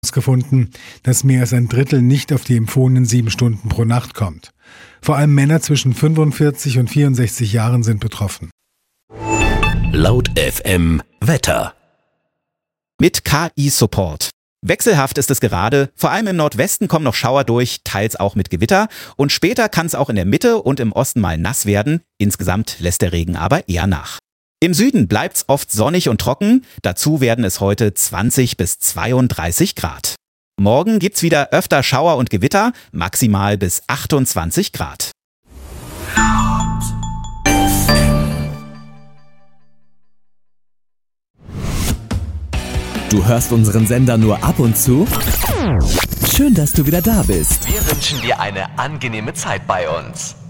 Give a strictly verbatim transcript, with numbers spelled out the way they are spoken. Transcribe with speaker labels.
Speaker 1: herausgefunden, dass mehr als ein Drittel nicht auf die empfohlenen sieben Stunden pro Nacht kommt. Vor allem Männer zwischen fünfundvierzig und vierundsechzig Jahren sind betroffen.
Speaker 2: Laut F M Wetter.
Speaker 3: Mit K I-Support. Wechselhaft ist es gerade, vor allem im Nordwesten kommen noch Schauer durch, teils auch mit Gewitter und später kann es auch in der Mitte und im Osten mal nass werden, insgesamt lässt der Regen aber eher nach. Im Süden bleibt's oft sonnig und trocken, dazu werden es heute zwanzig bis zweiunddreißig Grad. Morgen gibt's wieder öfter Schauer und Gewitter, maximal bis achtundzwanzig Grad.
Speaker 4: Du hörst unseren Sender nur ab und zu? Schön, dass du wieder da bist.
Speaker 2: Wir wünschen dir eine angenehme Zeit bei uns.